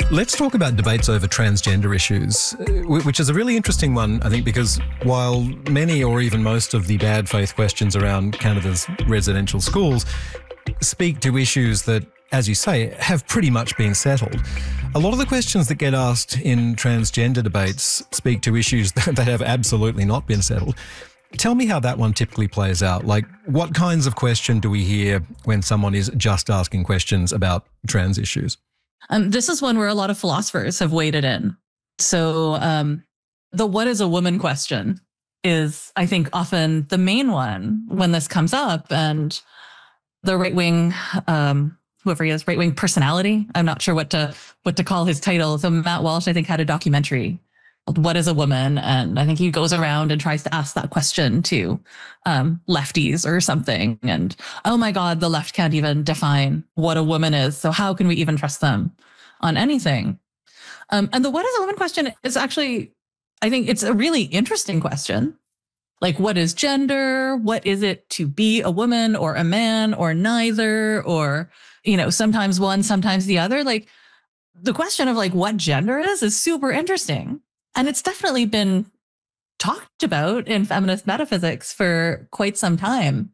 Let's talk about debates over transgender issues, which is a really interesting one, I think, because while many or even most of the bad faith questions around Canada's residential schools speak to issues that, as you say, have pretty much been settled, a lot of the questions that get asked in transgender debates speak to issues that have absolutely not been settled. Tell me how that one typically plays out. Like, what kinds of question do we hear when someone is just asking questions about trans issues? This is one where a lot of philosophers have waded in. So the what is a woman question is, I think, often the main one when this comes up. And the right-wing, whoever he is, right-wing personality, I'm not sure what to call his title. So Matt Walsh, I think, had a documentary called What is a Woman? And I think he goes around and tries to ask that question to lefties or something. And, oh my God, the left can't even define what a woman is. So how can we even trust them on anything? And the what is a woman question is actually, I think it's a really interesting question. Like, what is gender? What is it to be a woman or a man or neither? Or, sometimes one, sometimes the other. Like, the question of what gender is super interesting. And it's definitely been talked about in feminist metaphysics for quite some time.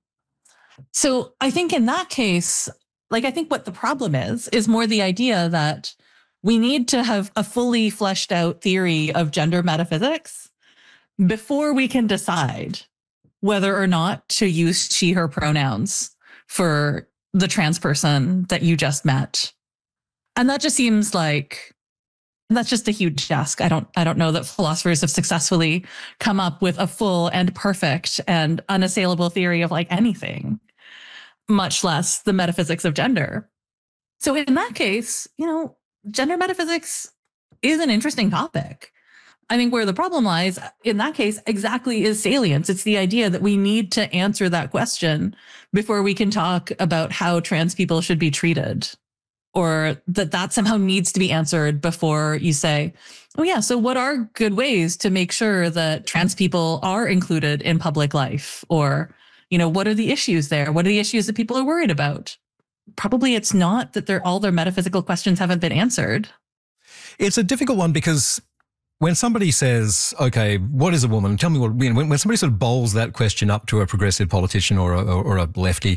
So I think in that case, I think what the problem is more the idea that we need to have a fully fleshed out theory of gender metaphysics before we can decide whether or not to use she, her pronouns for the trans person that you just met. And that just seems like that's just a huge ask. I don't know that philosophers have successfully come up with a full and perfect and unassailable theory of anything, much less the metaphysics of gender. So in that case, gender metaphysics is an interesting topic. I think where the problem lies in that case exactly is salience. It's the idea that we need to answer that question before we can talk about how trans people should be treated. Or that somehow needs to be answered before you say, oh yeah, so what are good ways to make sure that trans people are included in public life? Or, what are the issues there? What are the issues that people are worried about? Probably it's not that all their metaphysical questions haven't been answered. It's a difficult one because when somebody says, okay, what is a woman? Tell me when somebody sort of bowls that question up to a progressive politician or a lefty,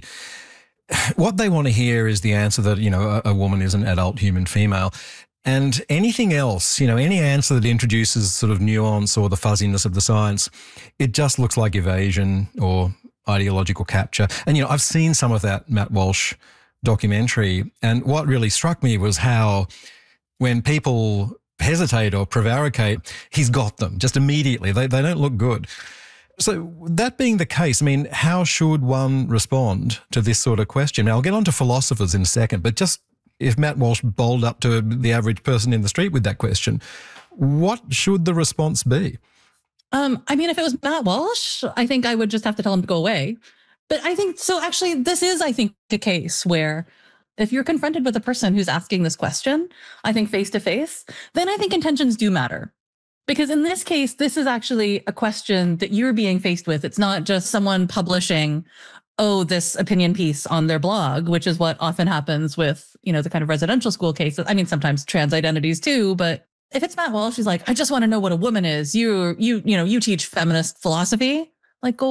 what they want to hear is the answer that, a woman is an adult human female. And anything else, any answer that introduces sort of nuance or the fuzziness of the science, it just looks like evasion or ideological capture. And, I've seen some of that Matt Walsh documentary. And what really struck me was how when people hesitate or prevaricate, he's got them just immediately. They don't look good. So that being the case, how should one respond to this sort of question? Now, I'll get on to philosophers in a second, but just if Matt Walsh bowled up to the average person in the street with that question, what should the response be? If it was Matt Walsh, I think I would just have to tell him to go away. But I think, so actually, this is, I think, a case where if you're confronted with a person who's asking this question, I think face to face, then I think intentions do matter. Because in this case, this is actually a question that you're being faced with. It's not just someone publishing, this opinion piece on their blog, which is what often happens with, the kind of residential school cases. Sometimes trans identities too, but if it's Matt Walsh, he's like, I just want to know what a woman is. You teach feminist philosophy. Go